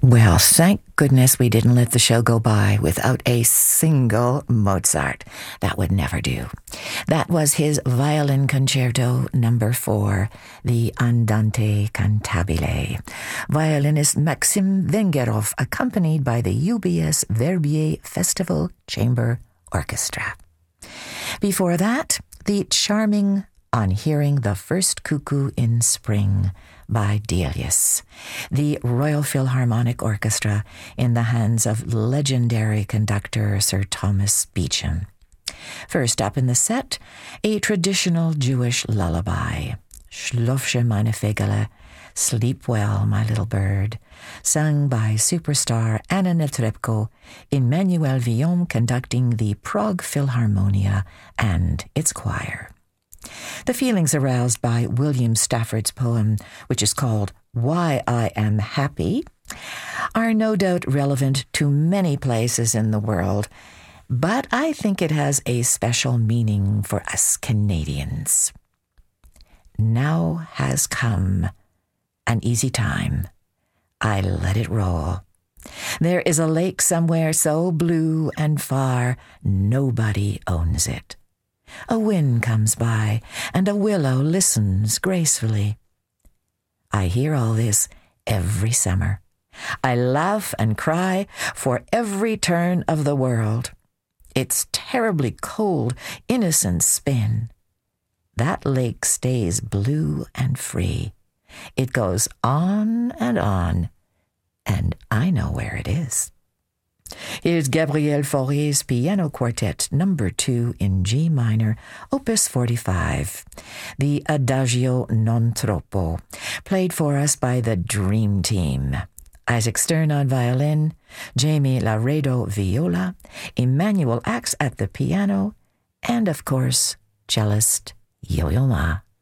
Well, thank goodness we didn't let the show go by without a single Mozart. That would never do. That was his Violin Concerto No. 4, the Andante Cantabile. Violinist Maxim Vengerov, accompanied by the UBS Verbier Festival Chamber Orchestra. Before that, the charming On Hearing the First Cuckoo in Spring by Delius, the Royal Philharmonic Orchestra in the hands of legendary conductor Sir Thomas Beecham. First up in the set, a traditional Jewish lullaby, Schlafsche meine Vögele, Sleep Well, My Little Bird, sung by superstar Anna Netrebko, Emmanuel Villon conducting the Prague Philharmonia and its choir. The feelings aroused by William Stafford's poem, which is called Why I Am Happy, are no doubt relevant to many places in the world, but I think it has a special meaning for us Canadians. Now has come an easy time. I let it roll. There is a lake somewhere so blue and far, nobody owns it. A wind comes by, and a willow listens gracefully. I hear all this every summer. I laugh and cry for every turn of the world. Its terribly cold, innocent spin. That lake stays blue and free. It goes on, and I know where it is. Here's Gabriel Fauré's Piano Quartet No. 2 in G minor, Opus 45, the Adagio non troppo, played for us by the Dream Team. Isaac Stern on violin, Jamie Laredo viola, Emmanuel Axe at the piano, and of course, cellist Yo-Yo Ma.